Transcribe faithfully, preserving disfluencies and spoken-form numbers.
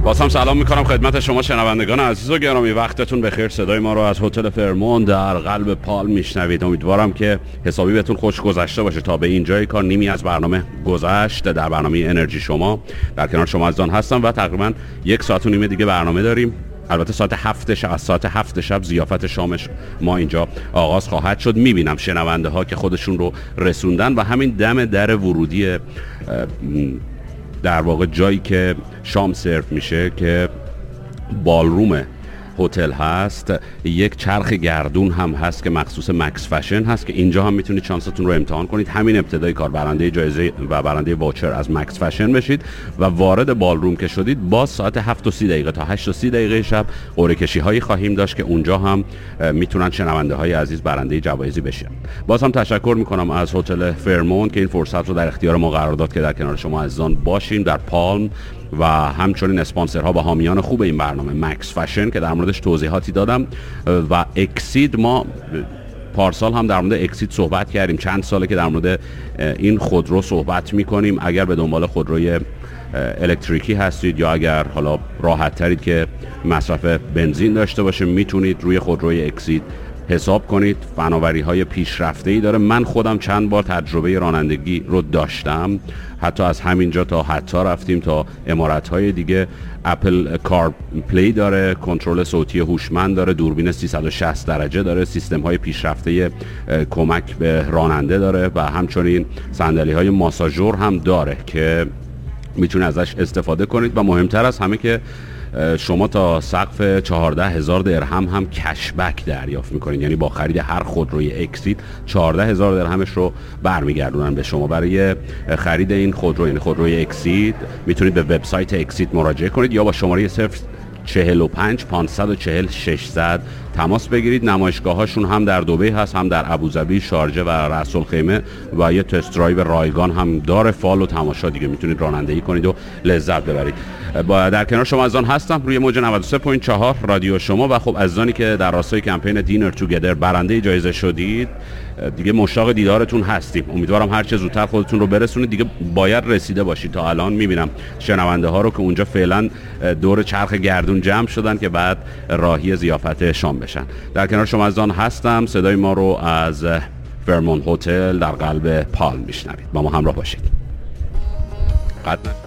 باز هم سلام میکنم خدمت شما شنوندگان عزیز و گرامی. وقتتون بخیر. صدای ما رو از هتل فرمون در قلب پالم میشنوید. امیدوارم که حسابی بهتون خوش گذشته باشه. تا به اینجای کار نیمی از برنامه گذشت. در برنامه انرژی شما در کنار شما عزیزان هستم و تقریبا یک ساعت و نیم دیگه برنامه داریم. البته ساعت هفت شب، از ساعت هفت شب ضیافت شامش ما اینجا آغاز خواهد شد. میبینم شنونده ها که خودشون رو رسوندن و همین دم در ورودی در واقع جایی که شام سرو میشه که بالروم هتل هست، یک چرخ گردون هم هست که مخصوص مکس فشن هست که اینجا هم میتونید شانستون رو امتحان کنید. همین ابتدای کار برنده جایزه و برنده واچر از مکس فشن بشید و وارد بالروم که شدید باز ساعت هفت و سی دقیقه تا هشت و سی دقیقه شب قرعه کشی هایی خواهیم داشت که اونجا هم میتونن شنونده های عزیز برنده جوایزی بشن. باز هم تشکر میکنم از هتل فرمون که این فرصت رو در اختیار ما قرار داد که در کنار شما عزیزان باشیم در پالم و همچنین اسپانسرها و حامیان خوب این برنامه مکس فشن که در موردش توضیحاتی دادم و اکسید. ما پارسال هم در مورد اکسید صحبت کردیم، چند ساله که در مورد این خودرو صحبت میکنیم. اگر به دنبال خودروی الکتریکی هستید یا اگر حالا راحت ترید که مصرف بنزین داشته باشه میتونید روی خودروی اکسید حساب کنید. فناوری های پیشرفته‌ای داره. من خودم چند بار تجربه رانندگی رو داشتم، حتی از همینجا تا حتی رفتیم تا امارات های دیگه. اپل کار پلی داره، کنترل صوتی هوشمند داره، دوربین سیصد و شصت درجه داره، سیستم های پیشرفته کمک به راننده داره و همچنین صندلی های ماساژور هم داره که میتونید ازش استفاده کنید و مهمتر از همه که شما تا سقف چهارده هزار درهم هم کشبک دریافت میکنید. یعنی با خرید هر خودروی اکسید چهارده هزار درهمش رو برمیگردونن به شما. برای خرید این خودرو یعنی خودروی اکسید میتونید به وبسایت اکسید مراجعه کنید یا با شماره صفر چهل و پنج پانصد و چهل ششصد تماس بگیرید. نمایشگاه هاشون هم در دبی هست، هم در ابوظبی، شارجه و رأس الخیمه و یه تست درایو رایگان هم داره. فال و تماشا دیگه میتونید رانندگی کنید و لذت ببرید. با در کنار شما عزیزان هستم روی موج نود و سه و چهار رادیو شما و خب عزیزانی که در راستای کمپین دینر توگیدر برنده جایزه شدید دیگه مشتاق دیدارتون هستیم. امیدوارم هر چه زودتر خودتون رو برسونید. دیگه باید رسیده باشید. تا الان میبینم شنونده ها رو که اونجا فعلا دور چرخ گردون جمع شدن که بعد راهی ضیافت شام بشن. در کنار شما عزیزان هستم. صدای ما رو از فرمون هتل در قلب پالم میشنوید. با ما همراه باشید. قد